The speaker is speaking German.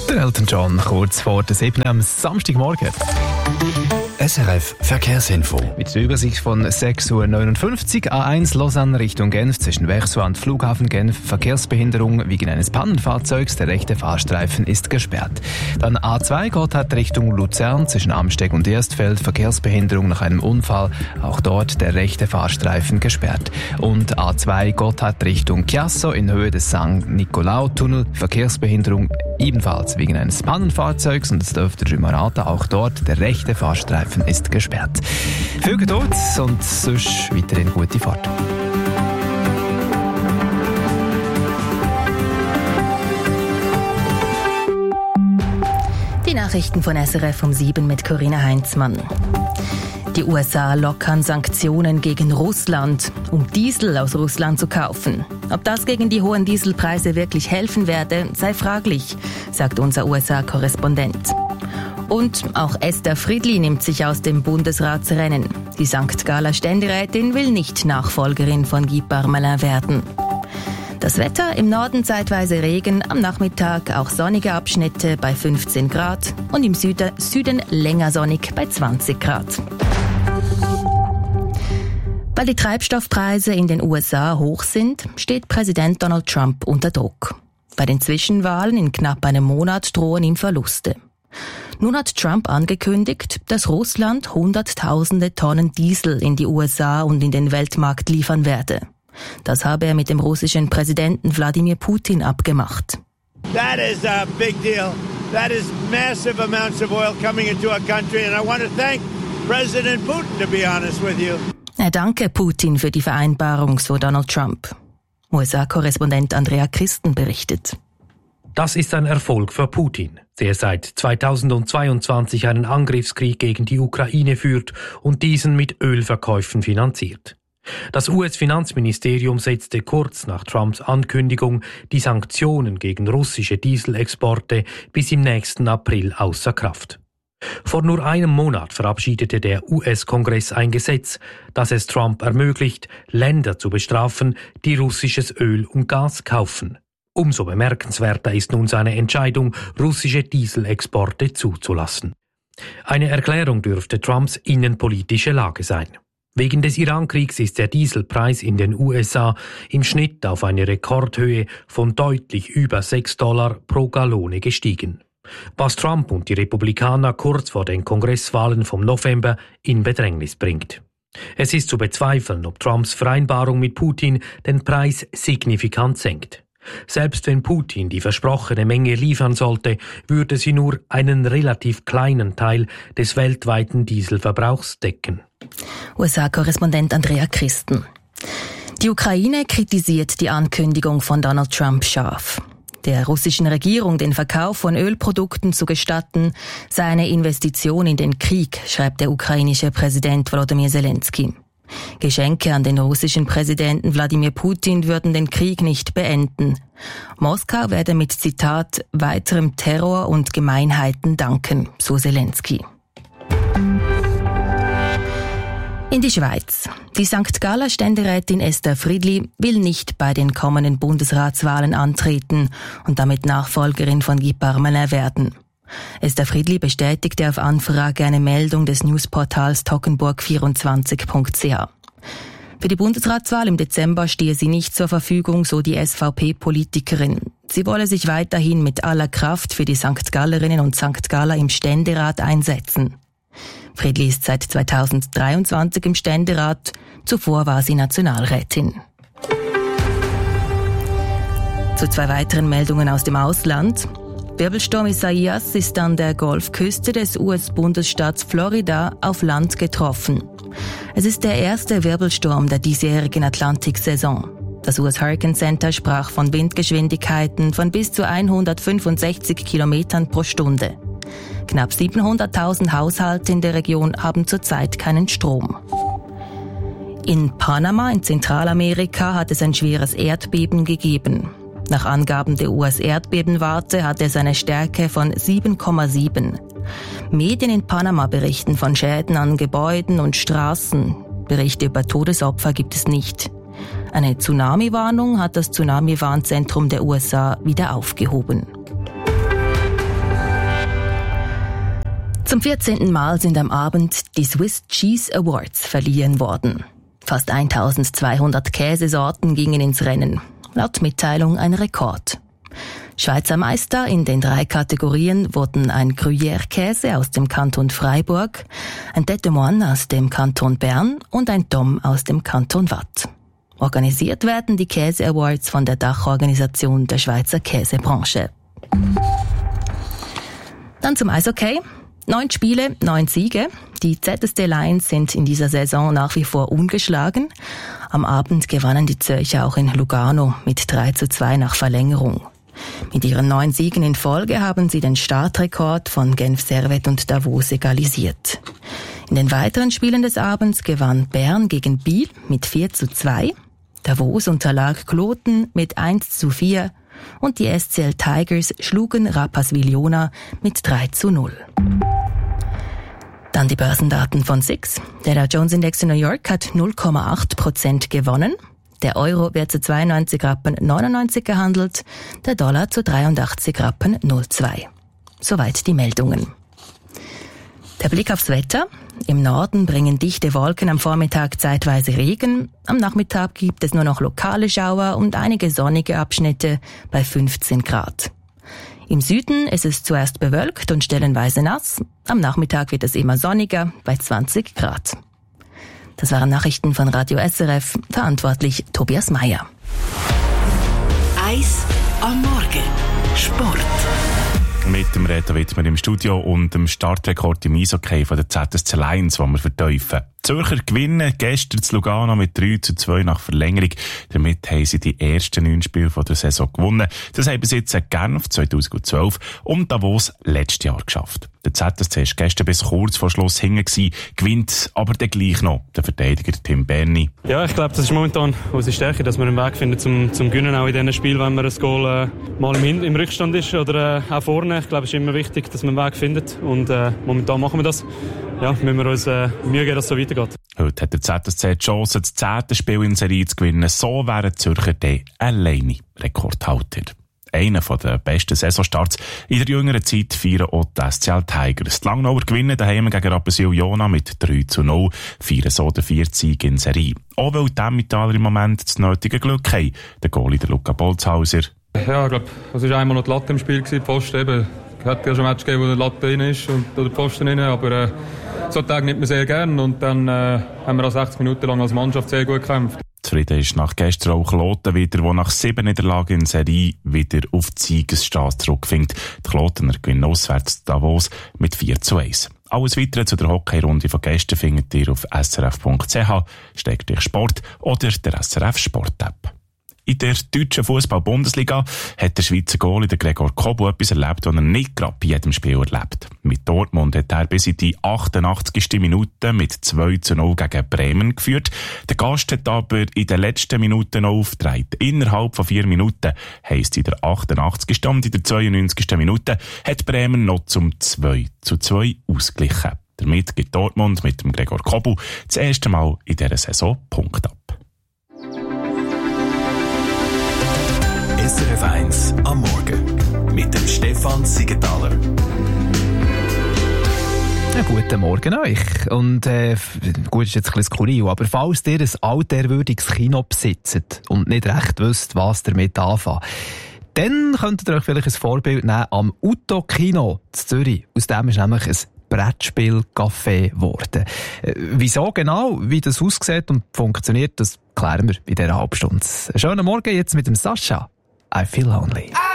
Der Elton John kurz vor der 7 am Samstagmorgen. SRF Verkehrsinfo. Mit der Übersicht von 6.59 Uhr A1 Lausanne Richtung Genf zwischen Wechsel und Flughafen Genf. Verkehrsbehinderung wegen eines Pannenfahrzeugs. Der rechte Fahrstreifen ist gesperrt. Dann A2 Gotthard Richtung Luzern zwischen Amsteg und Erstfeld. Verkehrsbehinderung nach einem Unfall. Auch dort der rechte Fahrstreifen gesperrt. Und A2 Gotthard Richtung Chiasso in Höhe des St. Nicolau-Tunnel. Verkehrsbehinderung ebenfalls wegen eines Pannenfahrzeugs. Und das dürfte ihr mal raten. Auch dort der rechte Fahrstreifen ist gesperrt. Viel Geduld und sonst weiterhin gute Fahrt. Die Nachrichten von SRF um 7 mit Corinna Heinzmann. Die USA lockern Sanktionen gegen Russland, um Diesel aus Russland zu kaufen. Ob das gegen die hohen Dieselpreise wirklich helfen werde, sei fraglich, sagt unser USA-Korrespondent. Und auch Esther Friedli nimmt sich aus dem Bundesratsrennen. Die St. Galler Ständerätin will nicht Nachfolgerin von Guy Parmelin werden. Das Wetter: im Norden zeitweise Regen, am Nachmittag auch sonnige Abschnitte bei 15 Grad und im Süden länger sonnig bei 20 Grad. Weil die Treibstoffpreise in den USA hoch sind, steht Präsident Donald Trump unter Druck. Bei den Zwischenwahlen in knapp einem Monat drohen ihm Verluste. Nun hat Trump angekündigt, dass Russland Hunderttausende Tonnen Diesel in die USA und in den Weltmarkt liefern werde. Das habe er mit dem russischen Präsidenten Wladimir Putin abgemacht. That is a big deal. That is massive amounts of oil coming into our country, and I want to thank President Putin, to be honest with you. Er danke Putin für die Vereinbarung, so Donald Trump. USA-Korrespondent Andrea Christen berichtet. Das ist ein Erfolg für Putin, der seit 2022 einen Angriffskrieg gegen die Ukraine führt und diesen mit Ölverkäufen finanziert. Das US-Finanzministerium setzte kurz nach Trumps Ankündigung die Sanktionen gegen russische Dieselexporte bis im nächsten April außer Kraft. Vor nur einem Monat verabschiedete der US-Kongress ein Gesetz, das es Trump ermöglicht, Länder zu bestrafen, die russisches Öl und Gas kaufen. Umso bemerkenswerter ist nun seine Entscheidung, russische Dieselexporte zuzulassen. Eine Erklärung dürfte Trumps innenpolitische Lage sein. Wegen des Irankriegs ist der Dieselpreis in den USA im Schnitt auf eine Rekordhöhe von deutlich über $6 pro Gallone gestiegen, was Trump und die Republikaner kurz vor den Kongresswahlen vom November in Bedrängnis bringt. Es ist zu bezweifeln, ob Trumps Vereinbarung mit Putin den Preis signifikant senkt. Selbst wenn Putin die versprochene Menge liefern sollte, würde sie nur einen relativ kleinen Teil des weltweiten Dieselverbrauchs decken. USA-Korrespondent Andrea Christen. Die Ukraine kritisiert die Ankündigung von Donald Trump scharf. Der russischen Regierung den Verkauf von Ölprodukten zu gestatten, sei eine Investition in den Krieg, schreibt der ukrainische Präsident Volodymyr Zelensky. Geschenke an den russischen Präsidenten Wladimir Putin würden den Krieg nicht beenden. Moskau werde mit, Zitat, weiterem Terror und Gemeinheiten danken, so Zelensky. In die Schweiz. Die St. Galler Ständerätin Esther Friedli will nicht bei den kommenden Bundesratswahlen antreten und damit Nachfolgerin von Guy Parmelin werden. Esther Friedli bestätigte auf Anfrage eine Meldung des Newsportals toggenburg24.ch. Für die Bundesratswahl im Dezember stehe sie nicht zur Verfügung, so die SVP-Politikerin. Sie wolle sich weiterhin mit aller Kraft für die St. Gallerinnen und St. Galler im Ständerat einsetzen. Friedli ist seit 2023 im Ständerat, zuvor war sie Nationalrätin. Zu zwei weiteren Meldungen aus dem Ausland. Wirbelsturm Isaias ist an der Golfküste des US-Bundesstaats Florida auf Land getroffen. Es ist der erste Wirbelsturm der diesjährigen Atlantiksaison. Das US Hurricane Center sprach von Windgeschwindigkeiten von bis zu 165 Kilometern pro Stunde. Knapp 700.000 Haushalte in der Region haben zurzeit keinen Strom. In Panama in Zentralamerika hat es ein schweres Erdbeben gegeben. Nach Angaben der US-Erdbebenwarte hat es eine Stärke von 7,7. Medien in Panama berichten von Schäden an Gebäuden und Straßen. Berichte über Todesopfer gibt es nicht. Eine Tsunami-Warnung hat das Tsunami-Warnzentrum der USA wieder aufgehoben. Zum 14. Mal sind am Abend die Swiss Cheese Awards verliehen worden. Fast 1200 Käsesorten gingen ins Rennen. Laut Mitteilung ein Rekord. Schweizer Meister in den 3 Kategorien wurden ein Gruyère-Käse aus dem Kanton Freiburg, ein Tête de Moine aus dem Kanton Bern und ein Dom aus dem Kanton Waadt. Organisiert werden die Käse-Awards von der Dachorganisation der Schweizer Käsebranche. Dann zum Eishockey. 9 Spiele, 9 Siege. Die ZSC Lions sind in dieser Saison nach wie vor ungeschlagen. Am Abend gewannen die Zürcher auch in Lugano mit 3:2 nach Verlängerung. Mit ihren 9 Siegen in Folge haben sie den Startrekord von Genf Servette und Davos egalisiert. In den weiteren Spielen des Abends gewann Bern gegen Biel mit 4:2. Davos unterlag Kloten mit 1:4. Und die SCL Tigers schlugen Rapperswil-Jona mit 3:0. Dann die Börsendaten von SIX. Der Dow Jones Index in New York hat 0,8% gewonnen. Der Euro wird zu 92,99 gehandelt, der Dollar zu 83,02. Soweit die Meldungen. Der Blick aufs Wetter. Im Norden bringen dichte Wolken am Vormittag zeitweise Regen. Am Nachmittag gibt es nur noch lokale Schauer und einige sonnige Abschnitte bei 15 Grad. Im Süden ist es zuerst bewölkt und stellenweise nass. Am Nachmittag wird es immer sonniger bei 20 Grad. Das waren Nachrichten von Radio SRF, verantwortlich Tobias Meyer. Eis am Morgen. Sport. Mit dem Reto Wittmer im Studio und dem Startrekord im Eishockey von der ZSC Lions, den wir verteufeln. Die Zürcher gewinnen gestern zu Lugano mit 3:2 nach Verlängerung. Damit haben sie die ersten 9 Spiele der Saison gewonnen. Das haben sie jetzt Genf 2012 und Davos letztes Jahr geschafft. Der ZSC war gestern bis kurz vor Schluss hinten gewesen, gewinnt aber dann gleich noch der Verteidiger Tim Berni. Ja, ich glaube, das ist momentan unsere Stärke, dass wir einen Weg finden zum Gewinnen, auch in diesen Spielen, wenn man ein Goal mal im Rückstand ist oder auch vorne. Ich glaube, es ist immer wichtig, dass man einen Weg findet und momentan machen wir das. Ja, müssen wir uns Mühe geben, dass es so weitergeht. Heute hat der ZSC die Chance, das 10. Spiel in Serie zu gewinnen. So wären die Zürcher dann alleine Rekordhalter. Einer der besten Saisonstarts in der jüngeren Zeit feiern auch die SCL Tigers. Die Langnauer gewinnen daheim gegen Rapperswil-Jona mit 3:0, feiern so den 4. Sieg in Serie. Auch weil die Emmentaler im Moment das nötige Glück haben. Der Goalie, der Luca Bolzhauser. Ja, ich glaube, es war einmal noch die Latte im Spiel, die Posten eben. Es hat ja schon Match gegeben, wo die Latte rein ist oder die Posten rein, aber so Tage nimmt man sehr gern und dann haben wir auch 60 Minuten lang als Mannschaft sehr gut gekämpft. Zufrieden ist nach gestern auch Kloten wieder, der nach 7 Niederlagen in Serie wieder auf die Siegesstrasse zurückfindet. Die Klotener gewinnen auswärts Davos mit 4:1. Alles Weitere zu der Hockey-Runde von gestern findet ihr auf srf.ch/Sport oder der SRF Sport-App. In der deutschen Fußball-Bundesliga hat der Schweizer Goalie der Gregor Kobu etwas erlebt, was er nicht gerade bei jedem Spiel erlebt. Mit Dortmund hat er bis in die 88. Minute mit 2:0 gegen Bremen geführt. Der Gast hat aber in den letzten Minuten noch aufgetragen. Innerhalb von 4 Minuten, heisst in der 88. und in der 92. Minute, hat Bremen noch zum 2:2 ausgeglichen. Damit gibt Dortmund mit dem Gregor Kobu das erste Mal in dieser Saison Punkt ab. SRF 1 am Morgen mit dem Stefan Siegenthaler. Ja, guten Morgen euch. Und gut, ist jetzt ein bisschen skurril, aber falls ihr ein altehrwürdiges Kino besitzt und nicht recht wisst, was damit anfangen, dann könntet ihr euch vielleicht ein Vorbild nehmen am Uto-Kino in Zürich. Aus dem ist nämlich ein Brettspiel-Café geworden. Wieso genau, wie das aussieht und funktioniert, das klären wir in dieser Halbstunde. Schönen Morgen jetzt mit dem Sascha. I feel lonely.